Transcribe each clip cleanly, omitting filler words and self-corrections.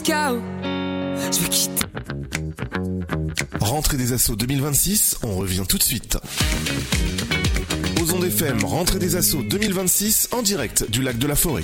Chaos. Je vais quitter. Rentrée des Assauts 2026, on revient tout de suite. Aux ondes FM, Rentrée des Assauts 2026 en direct du lac de la Forêt.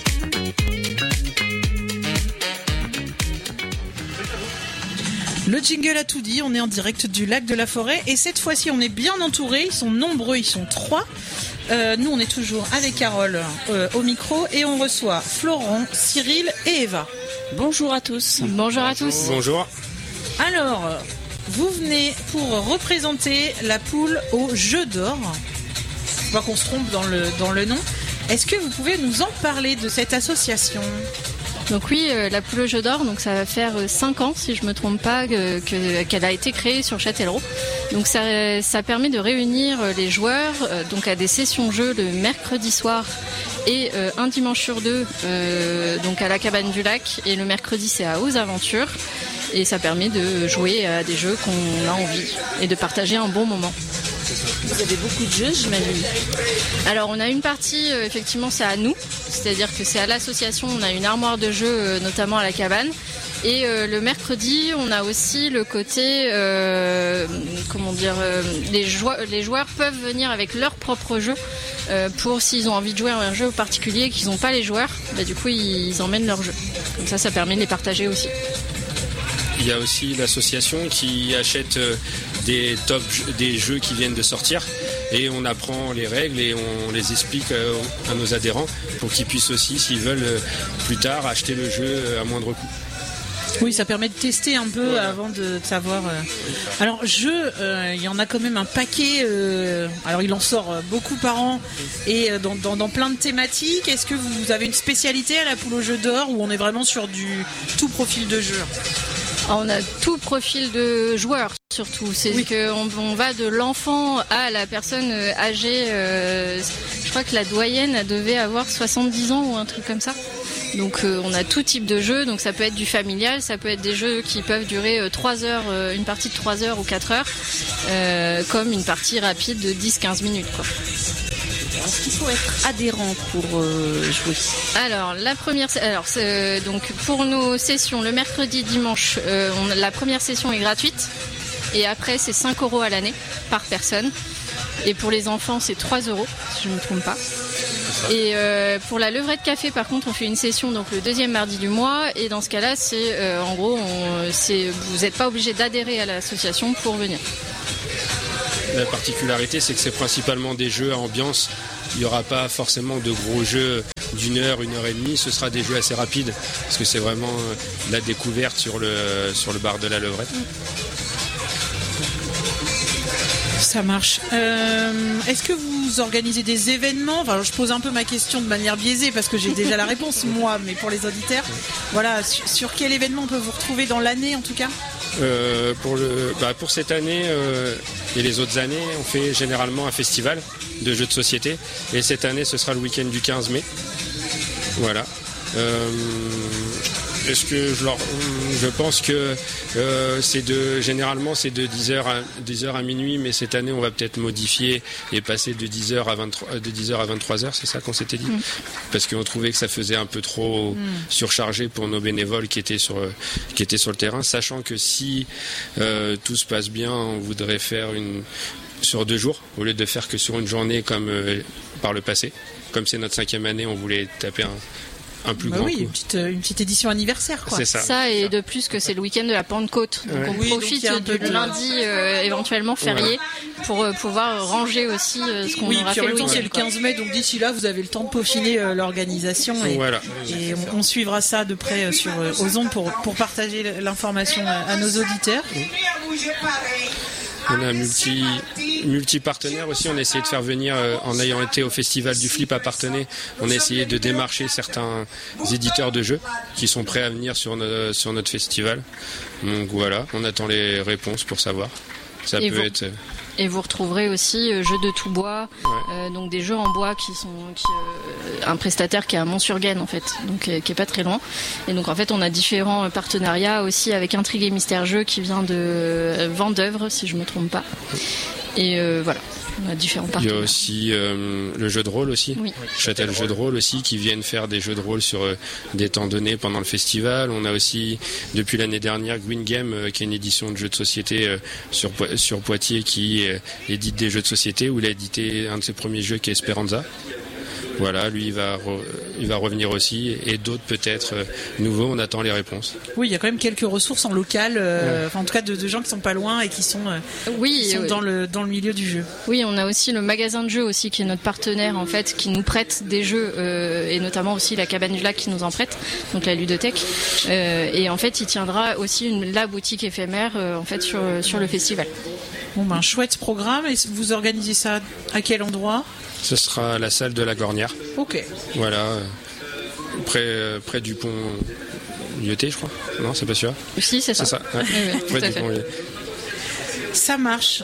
Le jingle a tout dit, on est en direct du lac de la Forêt et cette fois-ci on est bien entourés, ils sont nombreux, ils sont 3. Nous on est toujours avec Carole au micro et on reçoit Florent, Cyril et Eva. Bonjour à tous. Bonjour à tous. Bonjour. Alors, vous venez pour représenter la poule au jeu d'or. Faut pas qu'on se trompe dans le nom. Est-ce que vous pouvez nous en parler de cette association ? Donc oui, la poule au jeu d'or, donc ça va faire 5 ans, si je me trompe pas, qu'elle a été créée sur Châtellerault. Donc ça permet de réunir les joueurs donc à des sessions jeux le mercredi soir et un dimanche sur 2 donc à la cabane du lac, et le mercredi c'est à Aux Aventures, et ça permet de jouer à des jeux qu'on a envie et de partager un bon moment. Vous avez beaucoup de jeux, j'imagine. Alors on a une partie, effectivement c'est à nous, c'est-à-dire que c'est à l'association, on a une armoire de jeux notamment à la cabane. Et le mercredi, on a aussi le côté, les joueurs peuvent venir avec leur propre jeu pour s'ils ont envie de jouer à un jeu particulier et qu'ils n'ont pas les joueurs, du coup ils emmènent leur jeu. Comme ça permet de les partager aussi. Il y a aussi l'association qui achète des jeux qui viennent de sortir, et on apprend les règles et on les explique à nos adhérents pour qu'ils puissent aussi, s'ils veulent plus tard, acheter le jeu à moindre coût. Oui, ça permet de tester un peu avant de savoir. Alors, jeux, il y en a quand même un paquet. Alors, il en sort beaucoup par an et dans plein de thématiques. Est-ce que vous avez une spécialité à la poule au jeu d'or, ou on est vraiment sur du tout profil de jeu ? Alors, on a tout profil de joueur surtout. C'est qu'on va de l'enfant à la personne âgée. Je crois que la doyenne devait avoir 70 ans ou un truc comme ça. Donc on a tout type de jeux, donc ça peut être du familial, ça peut être des jeux qui peuvent durer 3 heures, une partie de 3 heures ou 4 heures, comme une partie rapide de 10-15 minutes, quoi. Est-ce qu'il faut être adhérent pour jouer ? Alors donc pour nos sessions, le mercredi, dimanche, la première session est gratuite, et après c'est 5 € à l'année par personne. Et pour les enfants, c'est 3 €, si je ne me trompe pas. Et pour la levrette café, par contre, on fait une session donc le deuxième mardi du mois. Et dans ce cas-là, c'est en gros, vous n'êt pas obligé d'adhérer à l'association pour venir. La particularité, c'est que c'est principalement des jeux à ambiance. Il n'y aura pas forcément de gros jeux d'1 heure, 1 heure et demie. Ce sera des jeux assez rapides, parce que c'est vraiment la découverte sur le bar de la levrette. Ça marche. Est-ce que vous organisez des événements ? Enfin, je pose un peu ma question de manière biaisée parce que j'ai déjà la réponse, moi, mais pour les auditeurs, voilà, sur quel événement on peut vous retrouver dans l'année en tout cas ? Pour cette année et les autres années, on fait généralement un festival de jeux de société, et cette année ce sera le week-end du 15 mai. Voilà. Est-ce que je pense que généralement c'est de 10h à minuit, mais cette année on va peut-être modifier et passer de 10h à 23h, c'est ça qu'on s'était dit, parce qu'on trouvait que ça faisait un peu trop surchargé pour nos bénévoles qui étaient sur le terrain, sachant que si tout se passe bien, on voudrait faire sur 2 jours au lieu de faire que sur une journée comme par le passé. Comme c'est notre 5e année, on voulait taper un plus grand coup. Une petite édition anniversaire, quoi. C'est ça. Et de plus que c'est le week-end de la Pentecôte. Donc on profite du lundi éventuellement férié pour pouvoir ranger aussi ce qu'on aura fait le week-end. C'est le 15 mai, donc d'ici là, vous avez le temps de peaufiner l'organisation. Et on suivra ça de près sur aux ondes pour partager l'information à nos auditeurs. On a multi-partenaires aussi. On a essayé de faire venir, en ayant été au festival du Flip à Parthenay, on a essayé de démarcher certains éditeurs de jeux qui sont prêts à venir sur notre festival. Donc voilà, on attend les réponses pour savoir. Et vous retrouverez aussi jeux de tout bois, donc des jeux en bois un prestataire qui est à Mont-sur-Gaine en fait, donc qui est pas très loin. Et donc en fait on a différents partenariats aussi avec Intrigue et Mystère Jeux qui vient de Vendeuvre si je me trompe pas. Et voilà. On a différents Il y partenaires. a aussi le jeu de rôle aussi. Oui. Châtel Jeu de rôle aussi qui viennent faire des jeux de rôle sur des temps donnés pendant le festival. On a aussi depuis l'année dernière Green Game qui est une édition de jeux de société sur Poitiers qui édite des jeux de société où il a édité un de ses premiers jeux qui est Esperanza. Voilà, lui il va revenir aussi et d'autres peut-être nouveaux, on attend les réponses. Oui, il y a quand même quelques ressources en local, enfin en tout cas de gens qui sont pas loin et qui sont, dans le milieu du jeu. Oui, on a aussi le magasin de jeux aussi qui est notre partenaire en fait, qui nous prête des jeux et notamment aussi la Cabane du Lac qui nous en prête, donc la ludothèque. Et en fait, il tiendra aussi la boutique éphémère en fait sur le festival. Bon ben chouette programme. Et vous organisez ça à quel endroit ? Ce sera la salle de la Gornière. Ok. Voilà, près du pont Lyoté, je crois. Non, c'est pas sûr. Si, c'est ça. C'est ça. Ouais. Oui, Près tout à du fait. pont Lyoté. Ça marche.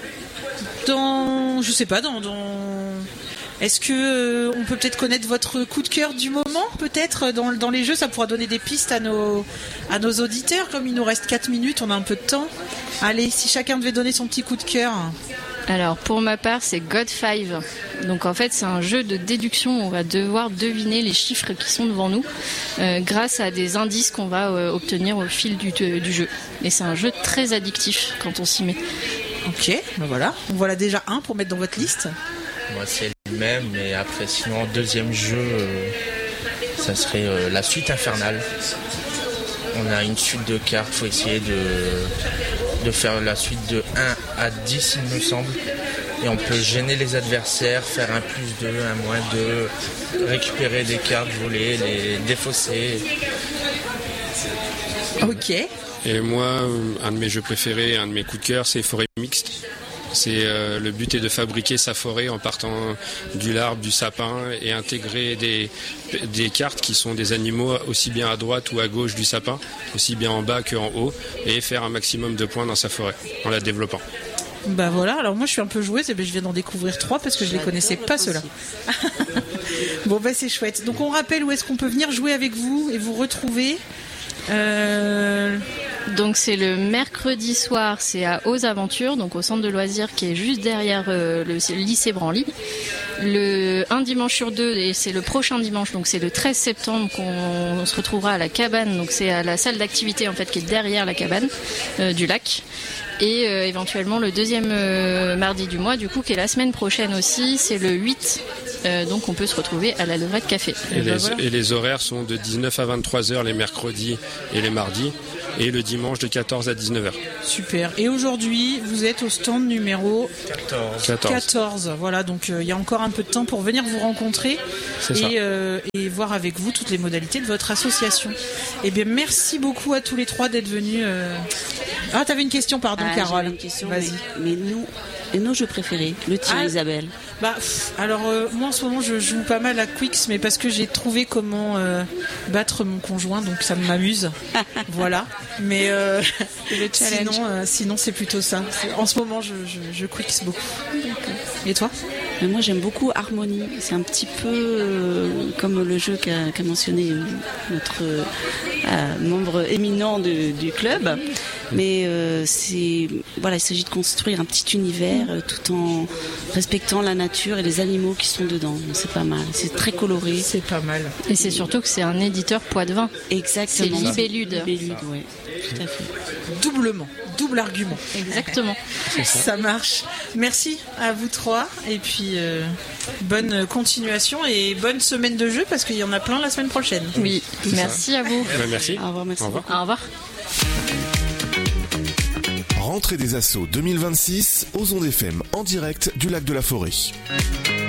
Je sais pas, est-ce que on peut peut-être connaître votre coup de cœur du moment, peut-être dans les jeux, ça pourra donner des pistes à nos auditeurs. Comme il nous reste 4 minutes, on a un peu de temps. Allez, si chacun devait donner son petit coup de cœur. Alors pour ma part c'est God 5. Donc en fait c'est un jeu de déduction où on va devoir deviner les chiffres qui sont devant nous grâce à des indices qu'on va obtenir au fil du jeu. Et c'est un jeu très addictif quand on s'y met. Ok, ben voilà. On voilà déjà un pour mettre dans votre liste. Moi c'est le même, mais après sinon en deuxième jeu ça serait la suite infernale. On a une suite de cartes, il faut essayer de faire la suite de 1 à 10 il me semble. Et on peut gêner les adversaires, faire un +2, un -2, récupérer des cartes, voler, les défausser. Ok. Et moi, un de mes jeux préférés, un de mes coups de cœur, c'est Forêt Mixte. C'est le but est de fabriquer sa forêt en partant du l'arbre, du sapin et intégrer des cartes qui sont des animaux aussi bien à droite ou à gauche du sapin, aussi bien en bas qu'en haut, et faire un maximum de points dans sa forêt en la développant. Bah voilà, alors moi je suis un peu joueuse et je viens d'en découvrir 3 parce que je les connaissais pas ceux-là. Bon bah c'est chouette. Donc on rappelle où est-ce qu'on peut venir jouer avec vous et vous retrouver. Donc c'est le mercredi soir, c'est à Aux Aventures, donc au centre de loisirs qui est juste derrière le lycée Branly. Un dimanche sur 2, et c'est le prochain dimanche, donc c'est le 13 septembre qu'on se retrouvera à la cabane, donc c'est à la salle d'activité en fait qui est derrière la cabane du lac. Et éventuellement le deuxième mardi du mois, du coup, qui est la semaine prochaine aussi, c'est le 8. Donc on peut se retrouver à la Levrette Café. Et les horaires sont de 19 à 23h les mercredis et les mardis, et le dimanche de 14 à 19h. Super. Et aujourd'hui, vous êtes au stand numéro 14. Voilà, donc il y a encore un peu de temps pour venir vous rencontrer et voir avec vous toutes les modalités de votre association. Eh bien, merci beaucoup à tous les trois d'être venus. Ah, t'avais une question, pardon, Carole. Une question, vas-y. Mais nos jeux préférés, le tien, Isabelle. Alors moi en ce moment je joue pas mal à Quicks, mais parce que j'ai trouvé comment battre mon conjoint, donc ça m'amuse. Voilà. Mais le challenge. sinon c'est plutôt ça. En ce moment je Quicks beaucoup. Et toi ? Mais moi j'aime beaucoup Harmonie. C'est un petit peu comme le jeu qu'a mentionné notre membre éminent du club. Mais il s'agit de construire un petit univers tout en respectant la nature et les animaux qui sont dedans. C'est pas mal. C'est très coloré. C'est pas mal. Et c'est surtout que c'est un éditeur Poitevin. Exactement. C'est Libellude. Ouais. Tout à fait. Double argument. Exactement. Ça marche. Merci à vous trois et puis bonne continuation et bonne semaine de jeu parce qu'il y en a plein la semaine prochaine. Oui, merci à vous. Merci. Au revoir, merci. Au revoir. Au revoir. Rentrée des Assauts 2026 aux ondes FM en direct du lac de la Forêt.